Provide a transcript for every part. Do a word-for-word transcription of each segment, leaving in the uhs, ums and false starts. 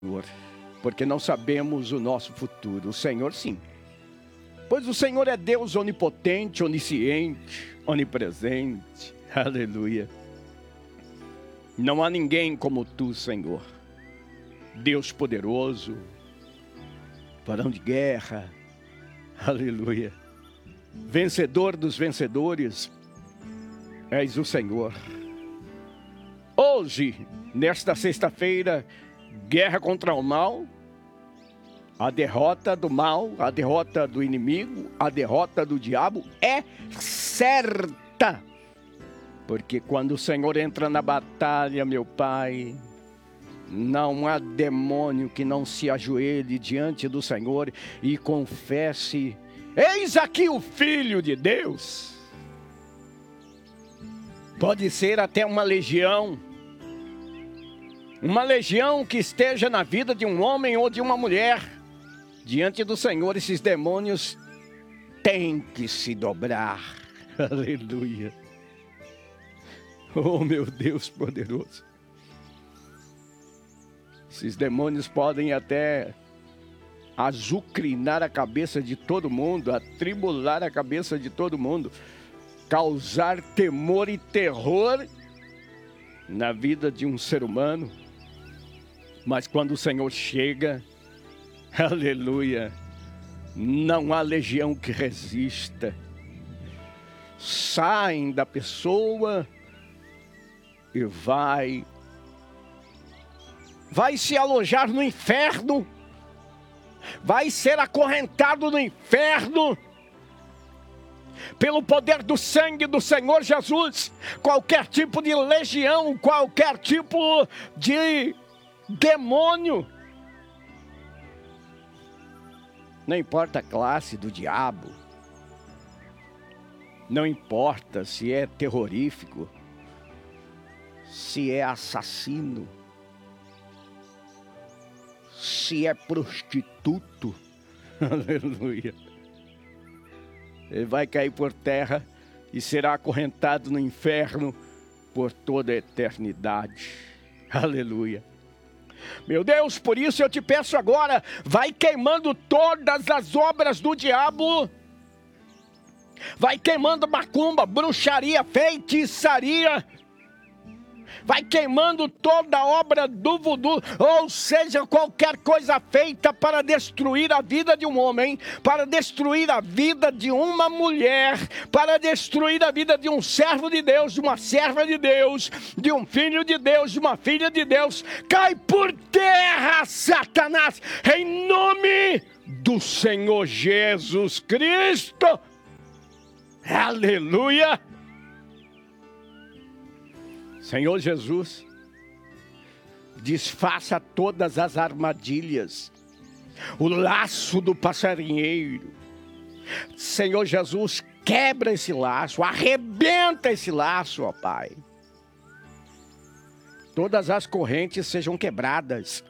Senhor, porque não sabemos o nosso futuro. O Senhor sim, pois o Senhor é Deus onipotente, onisciente, onipresente. Aleluia. Não há ninguém como tu, Senhor. Deus poderoso, varão de guerra. Aleluia. Vencedor dos vencedores, és o Senhor. Hoje, nesta sexta-feira, guerra contra o mal, a derrota do mal, a derrota do inimigo, a derrota do diabo é certa. Porque quando o Senhor entra na batalha, meu Pai, não há demônio que não se ajoelhe diante do Senhor e confesse: eis aqui o Filho de Deus. Pode ser até uma legião, uma legião que esteja na vida de um homem ou de uma mulher. Diante do Senhor, esses demônios têm que se dobrar. Aleluia. Oh, meu Deus poderoso. Esses demônios podem até azucrinar a cabeça de todo mundo, atribular a cabeça de todo mundo, causar temor e terror na vida de um ser humano. Mas quando o Senhor chega, aleluia, não há legião que resista. Saem da pessoa e vai, vai se alojar no inferno, vai ser acorrentado no inferno, pelo poder do sangue do Senhor Jesus. Qualquer tipo de legião, qualquer tipo de demônio, não importa a classe do diabo, não importa se é terrorífico, se é assassino, se é prostituto, aleluia, ele vai cair por terra e será acorrentado no inferno por toda a eternidade, aleluia. Meu Deus, por isso eu te peço agora, vai queimando todas as obras do diabo, vai queimando macumba, bruxaria, feitiçaria, vai queimando toda a obra do voodoo, ou seja, qualquer coisa feita para destruir a vida de um homem, para destruir a vida de uma mulher, para destruir a vida de um servo de Deus, de uma serva de Deus, de um filho de Deus, de uma filha de Deus. Cai por terra, Satanás, em nome do Senhor Jesus Cristo. Aleluia. Senhor Jesus, desfaça todas as armadilhas, o laço do passarinheiro. Senhor Jesus, quebra esse laço, arrebenta esse laço, ó Pai. Todas as correntes sejam quebradas,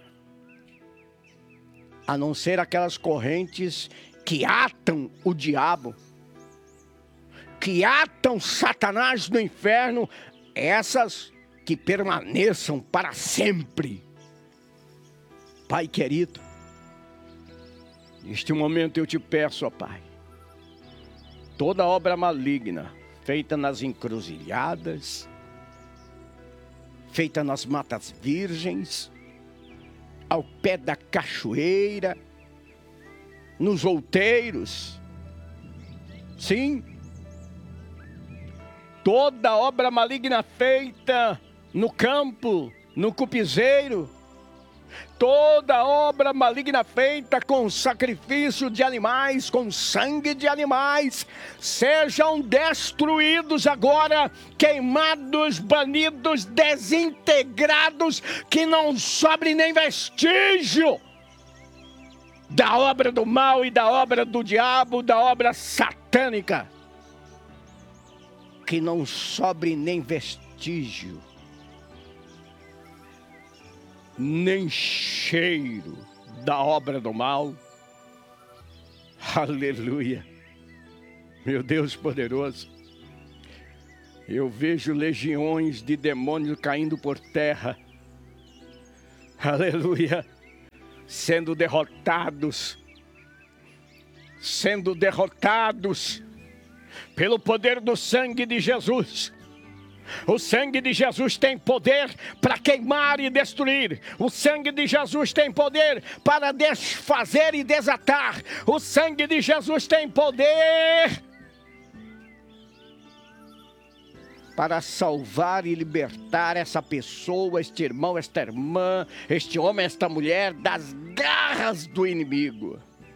a não ser aquelas correntes que atam o diabo, que atam Satanás no inferno, essas que permaneçam para sempre. Pai querido, neste momento eu te peço, ó Pai, toda obra maligna feita nas encruzilhadas, feita nas matas virgens, ao pé da cachoeira, nos outeiros, sim, toda obra maligna feita no campo, no cupizeiro, toda obra maligna feita com sacrifício de animais, com sangue de animais, sejam destruídos agora, queimados, banidos, desintegrados, que não sobre nem vestígio da obra do mal e da obra do diabo, da obra satânica. Que não sobre nem vestígio, nem cheiro da obra do mal. Aleluia. Meu Deus poderoso, eu vejo legiões de demônios caindo por terra. Aleluia. sendo derrotados, sendo derrotados pelo poder do sangue de Jesus. O sangue de Jesus tem poder para queimar e destruir. O sangue de Jesus tem poder para desfazer e desatar. O sangue de Jesus tem poder para salvar e libertar essa pessoa, este irmão, esta irmã, este homem, esta mulher, das garras do inimigo.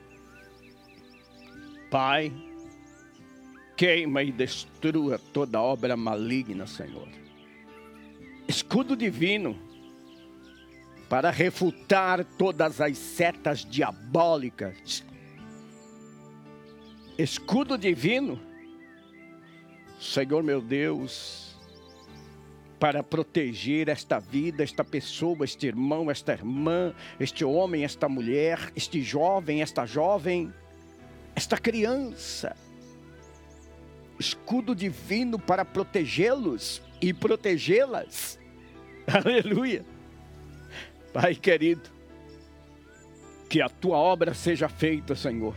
Pai, queima e destrua toda obra maligna, Senhor. Escudo divino para refutar todas as setas diabólicas. Escudo divino, Senhor meu Deus, para proteger esta vida, esta pessoa, este irmão, esta irmã, este homem, esta mulher, este jovem, esta jovem, esta criança. Escudo divino para protegê-los e protegê-las. Aleluia. Pai querido, que a tua obra seja feita, Senhor.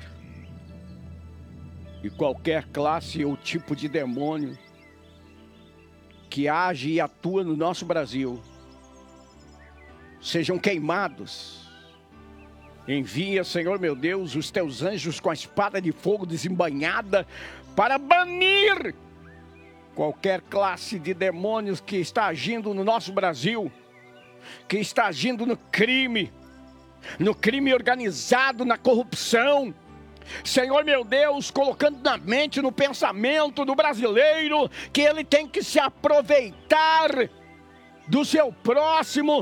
E qualquer classe ou tipo de demônio que age e atua no nosso Brasil, sejam queimados. Envia, Senhor meu Deus, os teus anjos com a espada de fogo desembainhada para banir qualquer classe de demônios que está agindo no nosso Brasil, que está agindo no crime, no crime organizado, na corrupção. Senhor meu Deus, colocando na mente, no pensamento do brasileiro, que ele tem que se aproveitar do seu próximo.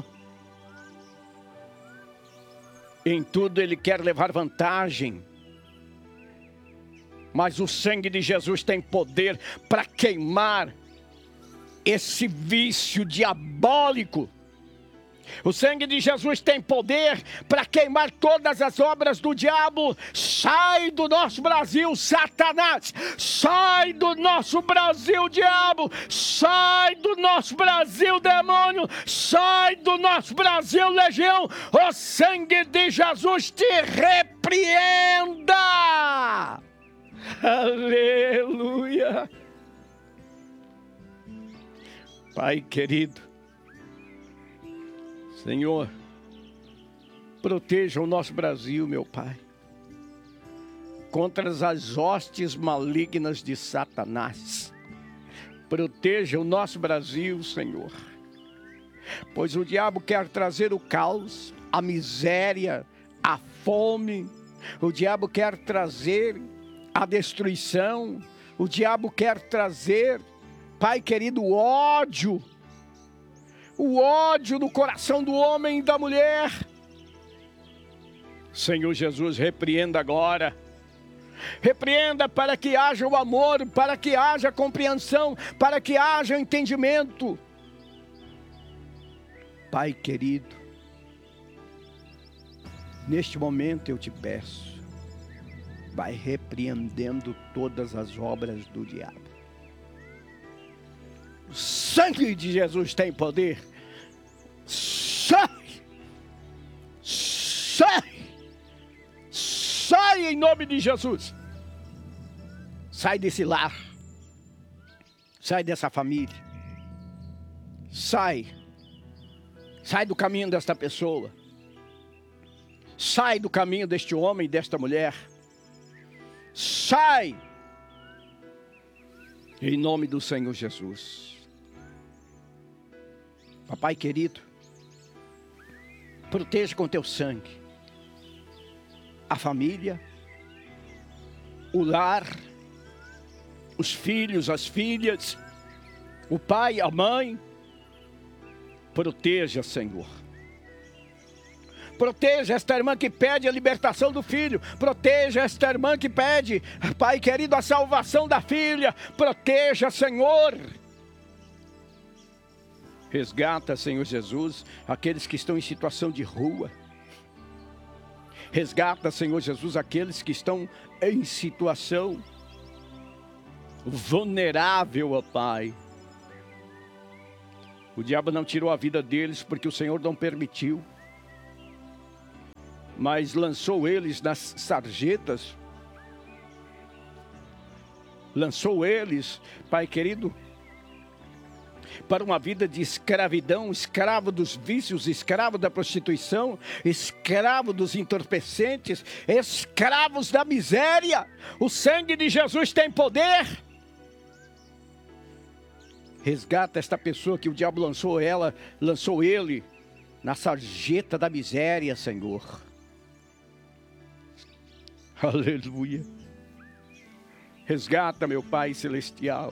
Em tudo ele quer levar vantagem. Mas o sangue de Jesus tem poder para queimar esse vício diabólico. O sangue de Jesus tem poder para queimar todas as obras do diabo. Sai do nosso Brasil, Satanás! Sai do nosso Brasil, diabo! Sai do nosso Brasil, demônio! Sai do nosso Brasil, legião! O sangue de Jesus te repreenda! Aleluia! Pai querido, Senhor, proteja o nosso Brasil, meu Pai, contra as hostes malignas de Satanás. Proteja o nosso Brasil, Senhor, pois o diabo quer trazer o caos, a miséria, a fome. O diabo quer trazer a destruição. O diabo quer trazer, Pai querido, o ódio. O ódio no coração do homem e da mulher. Senhor Jesus, repreenda agora. Repreenda para que haja o amor, para que haja compreensão, para que haja entendimento. Pai querido, neste momento eu te peço, vai repreendendo todas as obras do diabo. O sangue de Jesus tem poder. Sai! Sai! Sai em nome de Jesus! Sai desse lar. Sai dessa família. Sai. Sai do caminho desta pessoa. Sai do caminho deste homem e desta mulher. Sai! Em nome do Senhor Jesus. Papai querido, proteja com teu sangue a família, o lar, os filhos, as filhas, o pai, a mãe. Proteja, Senhor. Proteja esta irmã que pede a libertação do filho. Proteja esta irmã que pede, Pai querido, a salvação da filha. Proteja, Senhor. Resgata, Senhor Jesus, aqueles que estão em situação de rua. Resgata, Senhor Jesus, aqueles que estão em situação vulnerável, ó Pai. O diabo não tirou a vida deles porque o Senhor não permitiu. mas lançou eles nas sarjetas, lançou eles, Pai querido, para uma vida de escravidão, escravo dos vícios, escravo da prostituição, escravo dos entorpecentes, escravos da miséria. O sangue de Jesus tem poder. Resgata esta pessoa que o diabo lançou ela, lançou ele na sarjeta da miséria, Senhor. Aleluia. Resgata, meu Pai celestial.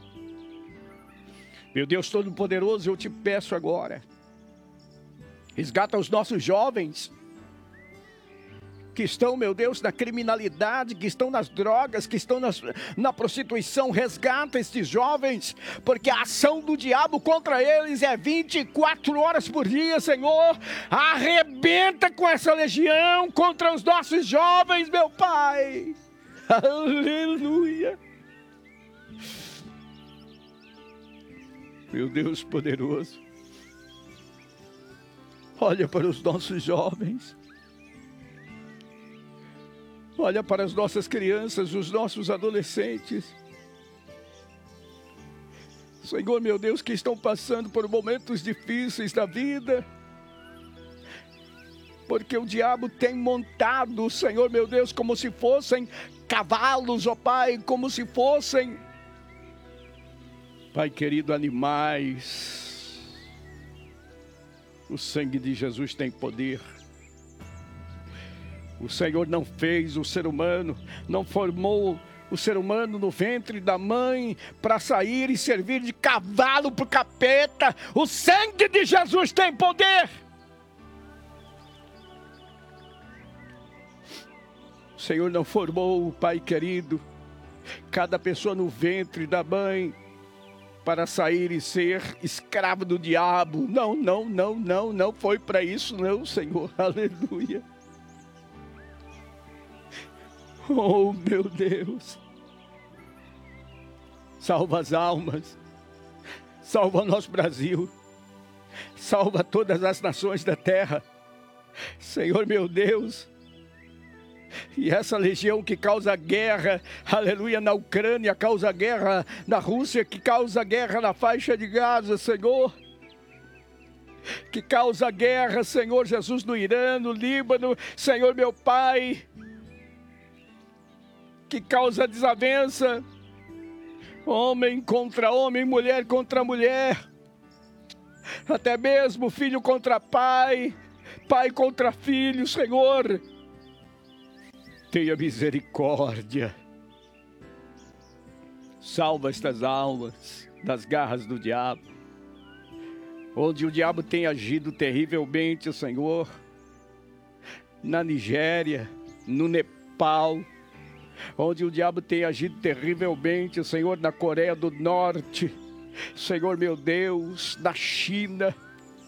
Meu Deus Todo-Poderoso, eu te peço agora, resgata os nossos jovens, que estão, meu Deus, na criminalidade, que estão nas drogas, que estão nas, na prostituição. Resgata estes jovens, porque a ação do diabo contra eles é vinte e quatro horas por dia, Senhor. Arrebenta com essa legião contra os nossos jovens, meu Pai. Aleluia. Meu Deus poderoso, olha para os nossos jovens, olha para as nossas crianças, os nossos adolescentes, Senhor meu Deus, que estão passando por momentos difíceis da vida, porque o diabo tem montado, Senhor meu Deus, como se fossem cavalos, ó Pai, como se fossem, Pai querido, animais. O sangue de Jesus tem poder. O Senhor não fez o ser humano, não formou o ser humano no ventre da mãe para sair e servir de cavalo para o capeta. O sangue de Jesus tem poder. O Senhor não formou, Pai querido, cada pessoa no ventre da mãe para sair e ser escravo do diabo. Não, não, não, não, não foi para isso não, Senhor. Aleluia. Oh, meu Deus. Salva as almas. Salva nosso Brasil. Salva todas as nações da terra. Senhor, meu Deus. E essa legião que causa guerra, aleluia, na Ucrânia, causa guerra na Rússia, que causa guerra na faixa de Gaza, Senhor. Que causa guerra, Senhor Jesus, no Irã, no Líbano, Senhor meu Pai. Que causa desavença, homem contra homem, mulher contra mulher. Até mesmo filho contra pai, pai contra filho, Senhor. Tenha misericórdia. Salva estas almas das garras do diabo. Onde o diabo tem agido terrivelmente, Senhor. Na Nigéria, no Nepal. Onde o diabo tem agido terrivelmente, Senhor, na Coreia do Norte. Senhor meu Deus, na China.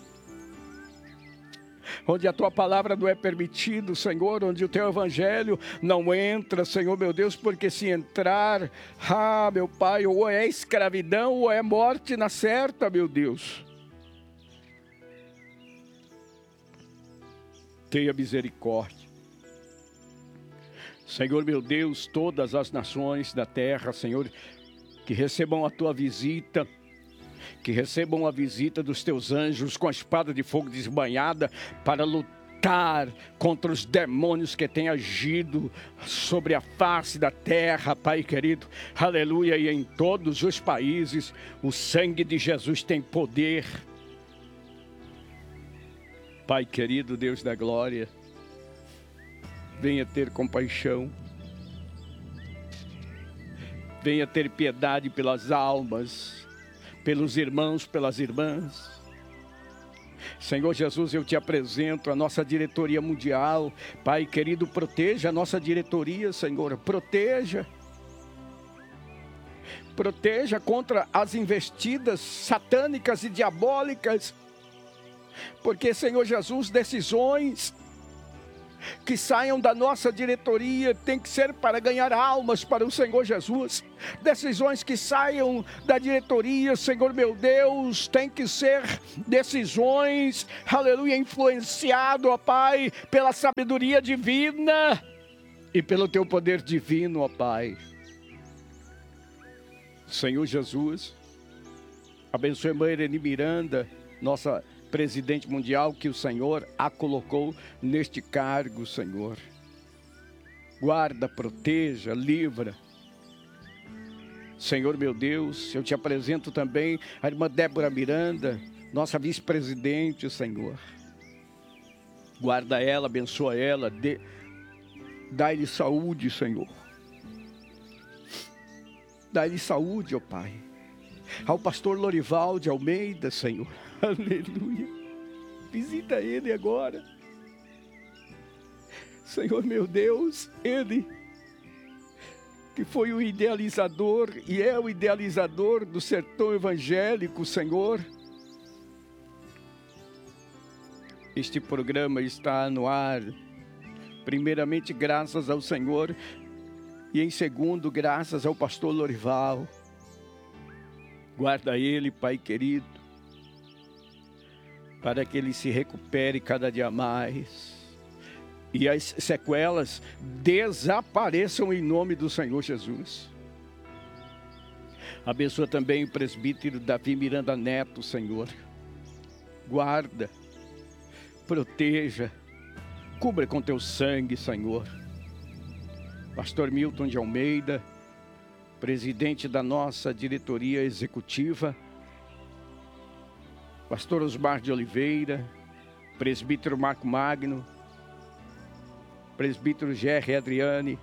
Onde a tua palavra não é permitido, Senhor, onde o teu evangelho não entra, Senhor meu Deus, porque se entrar, ah, meu Pai, ou é escravidão ou é morte na certa, meu Deus. Tenha misericórdia. Senhor meu Deus, todas as nações da terra, Senhor, que recebam a tua visita, que recebam a visita dos teus anjos com a espada de fogo desbanhada para lutar contra os demônios que têm agido sobre a face da terra, Pai querido, aleluia, e em todos os países, o sangue de Jesus tem poder. Pai querido, Deus da glória, venha ter compaixão, venha ter piedade pelas almas, pelos irmãos, pelas irmãs. Senhor Jesus, eu te apresento a nossa diretoria mundial. Pai querido, proteja a nossa diretoria, Senhor, proteja. Proteja contra as investidas satânicas e diabólicas. Porque, Senhor Jesus, decisões que saiam da nossa diretoria tem que ser para ganhar almas para o Senhor Jesus. Decisões que saiam da diretoria, Senhor meu Deus, tem que ser decisões, aleluia, influenciado, ó Pai, pela sabedoria divina e pelo teu poder divino, ó Pai. Senhor Jesus, abençoe a irmã Irene Miranda, nossa presidente mundial, que o Senhor a colocou neste cargo, Senhor. Guarda, proteja, livra. Senhor meu Deus, eu te apresento também a irmã Débora Miranda, nossa vice-presidente, Senhor. Guarda ela, abençoa ela, dê, dá-lhe saúde, Senhor. Dá-lhe saúde, ó Pai. Ao pastor Lorival de Almeida, Senhor. Aleluia. Visita ele agora. Senhor meu Deus, ele que foi o idealizador e é o idealizador do sertão evangélico, Senhor. Este programa está no ar, primeiramente graças ao Senhor e em segundo graças ao pastor Lorival. Guarda ele, Pai querido, para que ele se recupere cada dia mais e as sequelas desapareçam em nome do Senhor Jesus. Abençoa também o presbítero Davi Miranda Neto, Senhor. Guarda, proteja, cubra com teu sangue, Senhor. Pastor Milton de Almeida, presidente da nossa diretoria executiva. Pastor Osmar de Oliveira, presbítero Marco Magno, presbítero Gerry Adriane,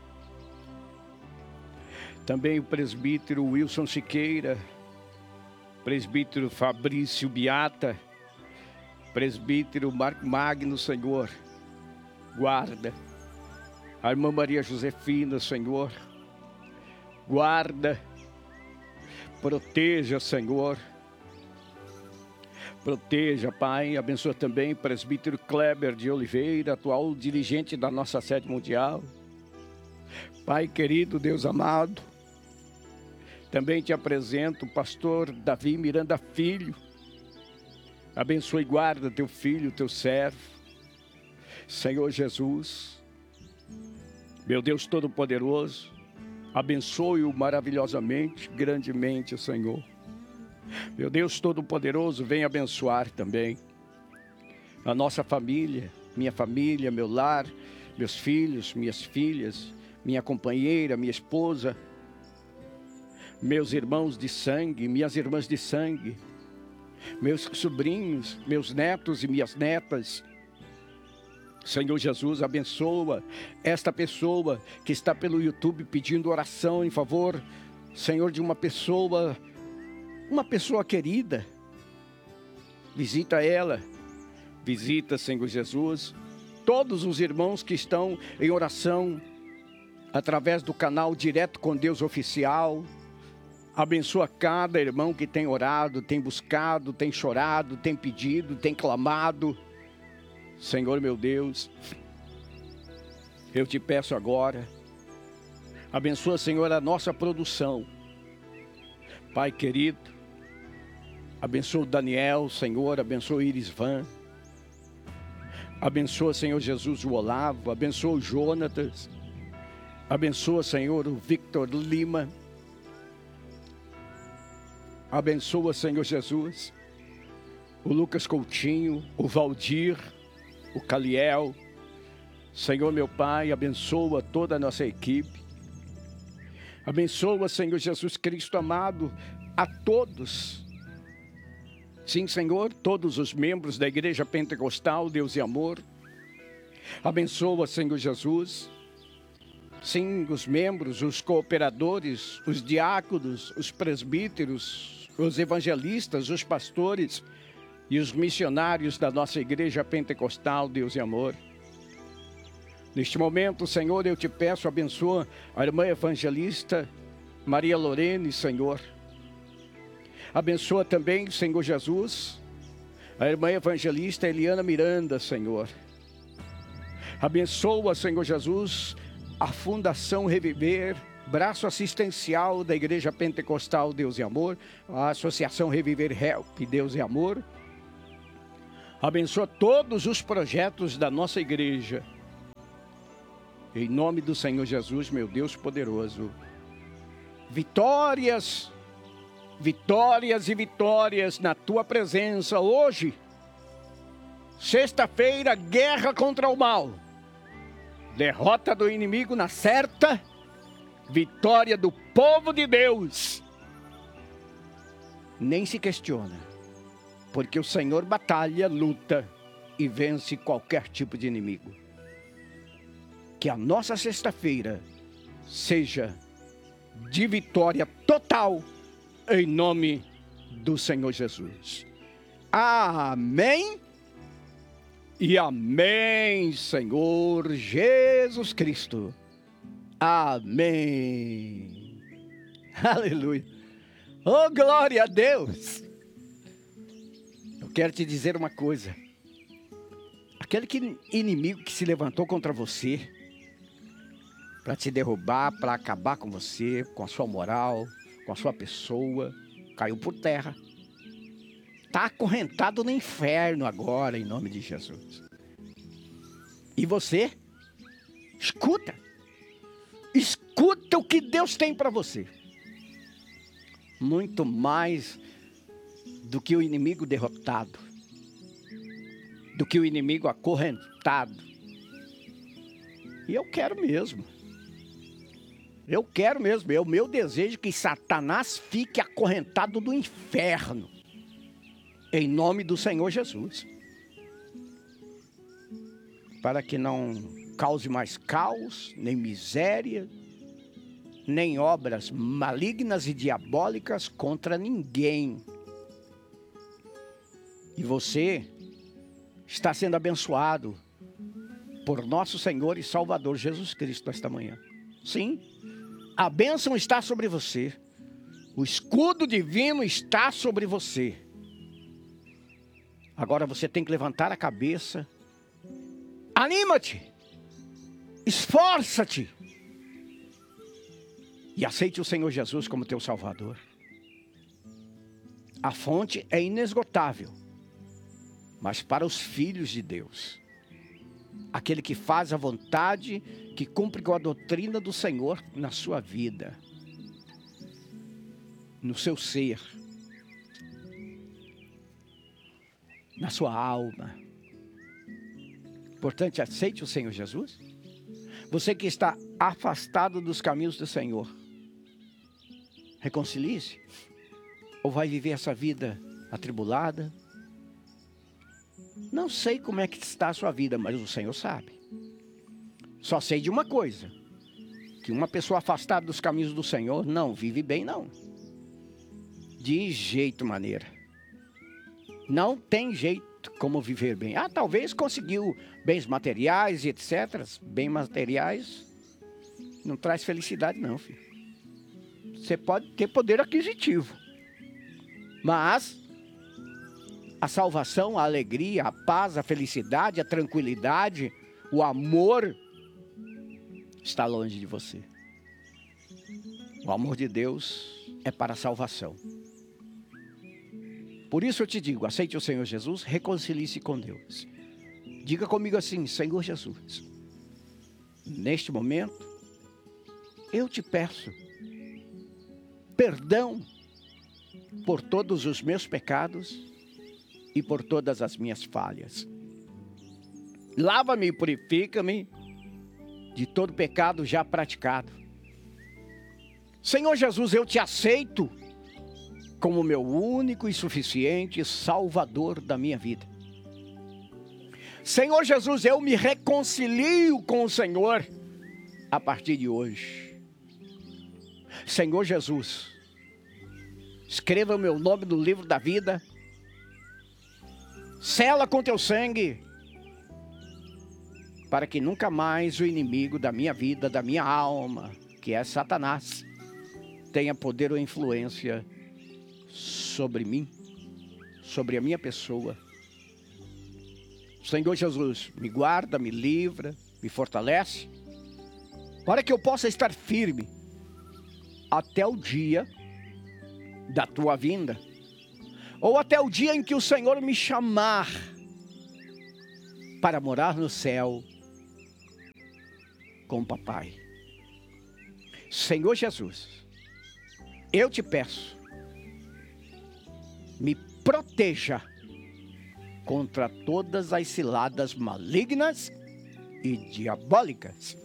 também o presbítero Wilson Siqueira, presbítero Fabrício Biata, presbítero Marco Magno, Senhor. Guarda a irmã Maria Josefina, Senhor. Guarda, proteja, Senhor. Proteja, Pai, abençoa também o presbítero Kleber de Oliveira, atual dirigente da nossa sede mundial. Pai querido, Deus amado, também te apresento o pastor Davi Miranda Filho. Abençoe e guarda teu filho, teu servo. Senhor Jesus, meu Deus Todo-Poderoso, abençoe-o maravilhosamente, grandemente, Senhor. Meu Deus Todo-Poderoso, vem abençoar também a nossa família, minha família, meu lar, meus filhos, minhas filhas, minha companheira, minha esposa, meus irmãos de sangue, minhas irmãs de sangue, meus sobrinhos, meus netos e minhas netas. Senhor Jesus, abençoa esta pessoa que está pelo YouTube pedindo oração em favor, Senhor, de uma pessoa, uma pessoa querida. Visita ela, visita, Senhor Jesus, todos os irmãos que estão em oração através do canal Direto com Deus Oficial. Abençoa cada irmão que tem orado, tem buscado, tem chorado, tem pedido, tem clamado. Senhor meu Deus, eu te peço agora, abençoa, Senhor, a nossa produção. Pai querido, abençoa o Daniel, Senhor, abençoa o Irisvan. Abençoa, Senhor Jesus, o Olavo, abençoa o Jonatas. Abençoa, Senhor, o Victor Lima. Abençoa, Senhor Jesus, o Lucas Coutinho, o Valdir, o Caliel. Senhor meu Pai, abençoa toda a nossa equipe. Abençoa, Senhor Jesus Cristo amado, a todos. Sim, Senhor, todos os membros da Igreja Pentecostal, Deus e Amor. Abençoa, Senhor Jesus. Sim, os membros, os cooperadores, os diáconos, os presbíteros, os evangelistas, os pastores e os missionários da nossa Igreja Pentecostal, Deus e Amor. Neste momento, Senhor, eu te peço, abençoa a irmã evangelista Maria Lorene, Senhor. Abençoa também, Senhor Jesus, a irmã evangelista Eliana Miranda, Senhor. Abençoa, Senhor Jesus, a Fundação Reviver, braço assistencial da Igreja Pentecostal Deus e Amor, a Associação Reviver Help Deus e Amor. Abençoa todos os projetos da nossa igreja. Em nome do Senhor Jesus, meu Deus poderoso. Vitórias, vitórias e vitórias na tua presença hoje. Sexta-feira, guerra contra o mal. Derrota do inimigo na certa. Vitória do povo de Deus. Nem se questiona. Porque o Senhor batalha, luta e vence qualquer tipo de inimigo. Que a nossa sexta-feira seja de vitória total, em nome do Senhor Jesus. Amém e amém, Senhor Jesus Cristo. Amém. Aleluia. Oh, glória a Deus. Eu quero te dizer uma coisa. Aquele que, inimigo que se levantou contra você, para te derrubar, para acabar com você, com a sua moral, com a sua pessoa, caiu por terra. Está acorrentado no inferno agora, em nome de Jesus. E você, escuta. Escuta o que Deus tem para você. Muito mais do que o inimigo derrotado, do que o inimigo acorrentado. E eu quero mesmo. Eu quero mesmo. É o meu desejo que Satanás fique acorrentado no inferno. Em nome do Senhor Jesus. Para que não cause mais caos, nem miséria, nem obras malignas e diabólicas contra ninguém. E você está sendo abençoado por nosso Senhor e Salvador Jesus Cristo esta manhã. Sim, a bênção está sobre você. O escudo divino está sobre você. Agora você tem que levantar a cabeça. Anima-te. Esforça-te. E aceite o Senhor Jesus como teu Salvador. A fonte é inesgotável. Mas para os filhos de Deus, aquele que faz a vontade, que cumpre com a doutrina do Senhor na sua vida, no seu ser, na sua alma. Portanto, aceite o Senhor Jesus. Você que está afastado dos caminhos do Senhor, reconcilie-se. Ou vai viver essa vida atribulada? Não sei como é que está a sua vida, mas o Senhor sabe. Só sei de uma coisa, que uma pessoa afastada dos caminhos do Senhor não vive bem, não. De jeito maneira. Não tem jeito como viver bem. Ah, talvez conseguiu bens materiais e etcétera. Bens materiais não traz felicidade não, filho. Você pode ter poder aquisitivo, mas a salvação, a alegria, a paz, a felicidade, a tranquilidade, o amor está longe de você. O amor de Deus é para a salvação. Por isso eu te digo, aceite o Senhor Jesus, reconcilie-se com Deus. Diga comigo assim: Senhor Jesus, neste momento, eu te peço perdão por todos os meus pecados e por todas as minhas falhas. Lava-me e purifica-me de todo pecado já praticado. Senhor Jesus, eu te aceito como meu único e suficiente Salvador da minha vida. Senhor Jesus, eu me reconcilio com o Senhor a partir de hoje. Senhor Jesus, escreva o meu nome no livro da vida, sela com teu sangue, para que nunca mais o inimigo da minha vida, da minha alma, que é Satanás, tenha poder ou influência sobre mim, sobre a minha pessoa. Senhor Jesus, me guarda, me livra, me fortalece, para que eu possa estar firme até o dia da tua vinda, ou até o dia em que o Senhor me chamar para morar no céu com o papai. Senhor Jesus, eu te peço, me proteja contra todas as ciladas malignas e diabólicas.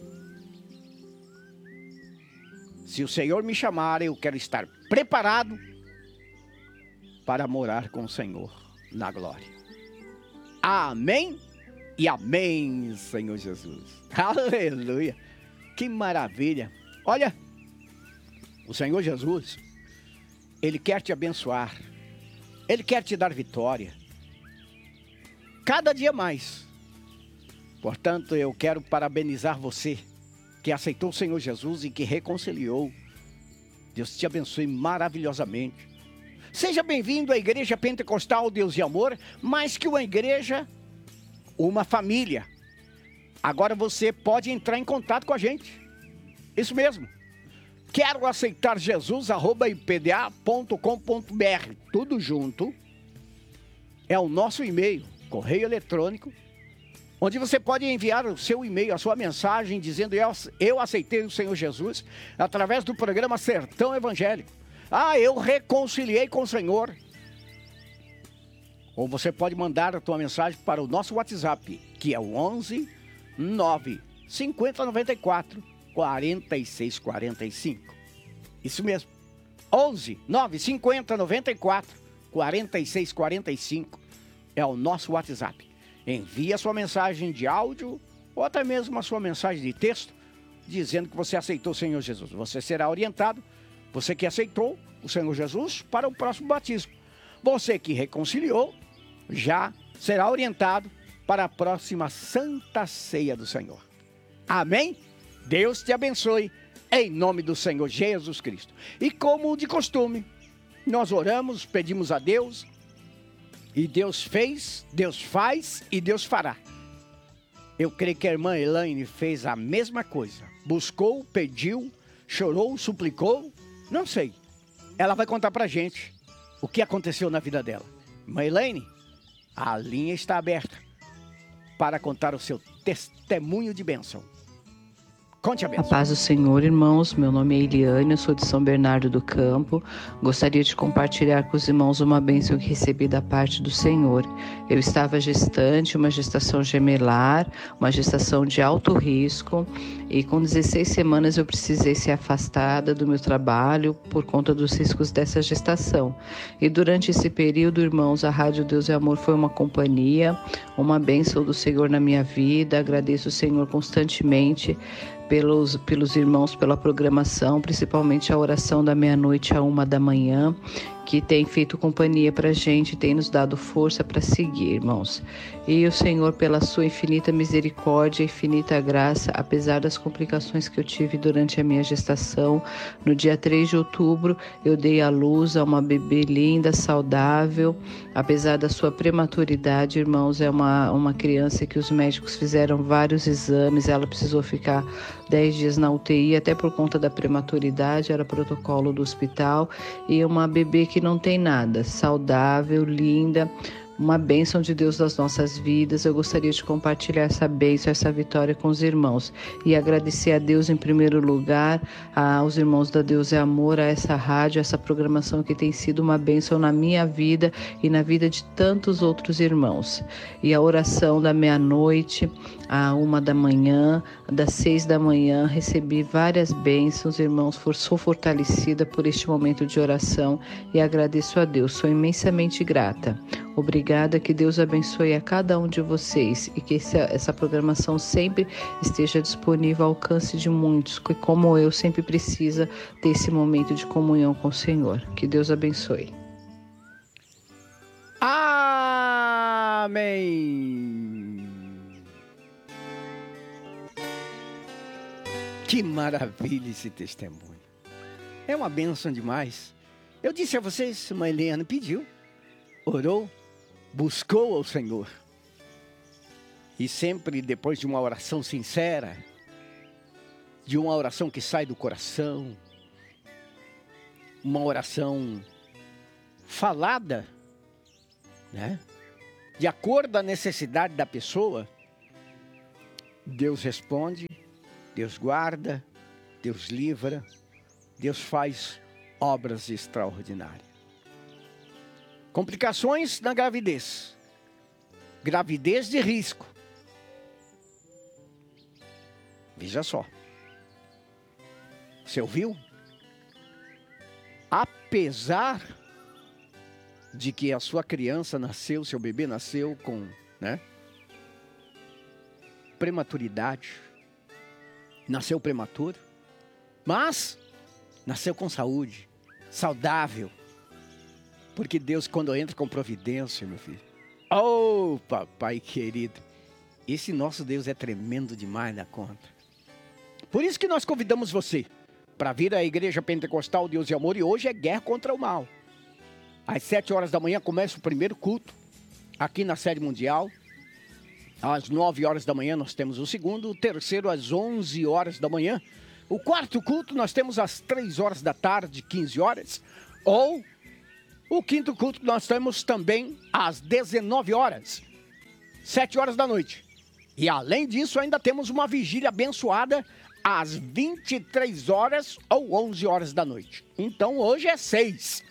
Se o Senhor me chamar, eu quero estar preparado para morar com o Senhor na glória. Amém e amém, Senhor Jesus. Aleluia. Que maravilha. Olha, o Senhor Jesus, Ele quer te abençoar. Ele quer te dar vitória. Cada dia mais. Portanto, eu quero parabenizar você que aceitou o Senhor Jesus e que reconciliou. Deus te abençoe maravilhosamente. Seja bem-vindo à Igreja Pentecostal Deus e Amor, mais que uma igreja, uma família. Agora você pode entrar em contato com a gente. Isso mesmo. Quero aceitar Jesus, arroba i p d a ponto com ponto b r. Tudo junto. É o nosso e-mail, correio eletrônico, onde você pode enviar o seu e-mail, a sua mensagem, dizendo eu, eu aceitei o Senhor Jesus, através do programa Sertão Evangélico. Ah, eu reconciliei com o Senhor. Ou você pode mandar a tua mensagem para o nosso WhatsApp, que é o onze nove cinquenta noventa e quatro quarenta e seis quarenta e cinco. Isso mesmo. onze nove cinquenta noventa e quatro quarenta e seis quarenta e cinco é o nosso WhatsApp. Envie a sua mensagem de áudio ou até mesmo a sua mensagem de texto, dizendo que você aceitou o Senhor Jesus. Você será orientado, você que aceitou o Senhor Jesus, para o próximo batismo. Você que reconciliou, já será orientado para a próxima Santa Ceia do Senhor. Amém? Deus te abençoe, em nome do Senhor Jesus Cristo. E como de costume, nós oramos, pedimos a Deus, e Deus fez, Deus faz e Deus fará. Eu creio que a irmã Elaine fez a mesma coisa. Buscou, pediu, chorou, suplicou, não sei. Ela vai contar pra gente o que aconteceu na vida dela. Irmã Elaine, a linha está aberta para contar o seu testemunho de bênção. Conte a bênção. A paz do Senhor, irmãos. Meu nome é Eliane, eu sou de São Bernardo do Campo. Gostaria de compartilhar com os irmãos uma bênção que recebi da parte do Senhor. Eu estava gestante, uma gestação gemelar, uma gestação de alto risco, e com dezesseis semanas eu precisei ser afastada do meu trabalho por conta dos riscos dessa gestação. E durante esse período, irmãos, a Rádio Deus e Amor foi uma companhia, uma bênção do Senhor na minha vida. Agradeço o Senhor constantemente Pelos, pelos irmãos, pela programação, principalmente a oração da meia-noite à uma da manhã, que tem feito companhia para a gente, tem nos dado força para seguir, irmãos. E o Senhor, pela sua infinita misericórdia e infinita graça, apesar das complicações que eu tive durante a minha gestação, no dia três de outubro, eu dei à luz a uma bebê linda, saudável. Apesar da sua prematuridade, irmãos, é uma, uma criança que os médicos fizeram vários exames, ela precisou ficar dez dias na U T I, até por conta da prematuridade, era protocolo do hospital, e uma bebê que não tem nada, saudável, linda, uma bênção de Deus nas nossas vidas. Eu gostaria de compartilhar essa bênção, essa vitória com os irmãos e agradecer a Deus em primeiro lugar, aos irmãos da Deus é Amor, a essa rádio, essa programação que tem sido uma bênção na minha vida e na vida de tantos outros irmãos. E a oração da meia-noite à uma da manhã, das seis da manhã, recebi várias bênçãos, irmãos, sou fortalecida por este momento de oração e agradeço a Deus, sou imensamente grata. Obrigada, que Deus abençoe a cada um de vocês e que essa, essa programação sempre esteja disponível ao alcance de muitos, que como eu sempre precisa ter esse momento de comunhão com o Senhor. Que Deus abençoe. Amém. Que maravilha esse testemunho. É uma bênção demais. Eu disse a vocês, irmã Eliane pediu, orou, buscou ao Senhor. E sempre depois de uma oração sincera, de uma oração que sai do coração, uma oração falada, né? De acordo com a necessidade da pessoa, Deus responde, Deus guarda, Deus livra, Deus faz obras extraordinárias. Complicações na gravidez. Gravidez de risco. Veja só. Você ouviu? Apesar de que a sua criança nasceu, seu bebê nasceu com, né, prematuridade, nasceu prematuro, mas nasceu com saúde, saudável, porque Deus, quando entra com providência, meu filho, oh, papai querido, esse nosso Deus é tremendo demais na conta. Por isso que nós convidamos você para vir à Igreja Pentecostal Deus e Amor, e hoje é guerra contra o mal. Às sete horas da manhã começa o primeiro culto, aqui na sede mundial. Às nove horas da manhã nós temos o segundo, o terceiro às onze horas da manhã. O quarto culto nós temos às três horas da tarde, quinze horas. Ou o quinto culto nós temos também às dezenove horas, sete horas da noite. E além disso ainda temos uma vigília abençoada às vinte e três horas ou onze horas da noite. Então hoje é seis.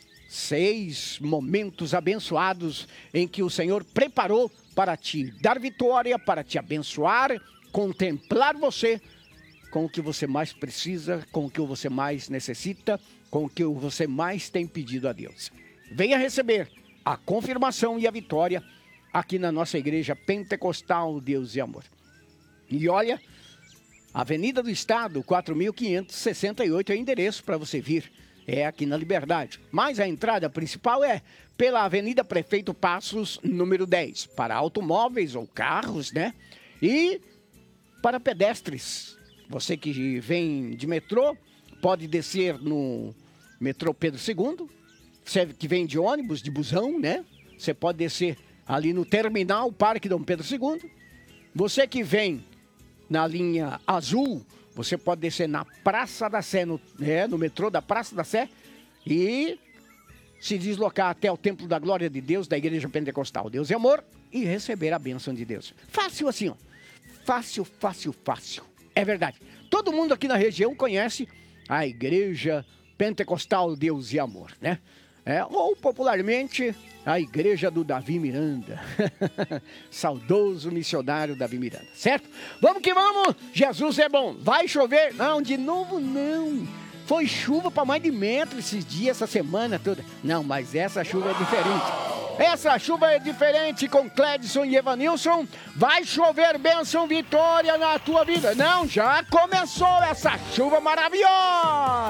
Seis momentos abençoados em que o Senhor preparou para te dar vitória, para te abençoar, contemplar você com o que você mais precisa, com o que você mais necessita, com o que você mais tem pedido a Deus. Venha receber a confirmação e a vitória aqui na nossa Igreja Pentecostal Deus e Amor. E olha, Avenida do Estado, quatro mil quinhentos e sessenta e oito é o endereço para você vir. É aqui na Liberdade. Mas a entrada principal é pela Avenida Prefeito Passos, número dez. Para automóveis ou carros, né? E para pedestres. Você que vem de metrô, pode descer no metrô Pedro segundo. Você que vem de ônibus, de busão, né? Você pode descer ali no terminal Parque Dom Pedro segundo. Você que vem na linha azul, você pode descer na Praça da Sé, no, é, no metrô da Praça da Sé, e se deslocar até o Templo da Glória de Deus, da Igreja Pentecostal Deus e Amor, e receber a bênção de Deus. Fácil assim, ó. Fácil, fácil, fácil. É verdade. Todo mundo aqui na região conhece a Igreja Pentecostal Deus e Amor, né? É, ou popularmente, a Igreja do Davi Miranda. Saudoso missionário Davi Miranda, certo? Vamos que vamos! Jesus é bom. Vai chover? Não, de novo não. Foi chuva para mais de metro esses dias, essa semana toda. Não, mas essa chuva é diferente. Essa chuva é diferente com Cledson e Evanilson. Vai chover bênção, vitória na tua vida. Não, já começou essa chuva maravilhosa.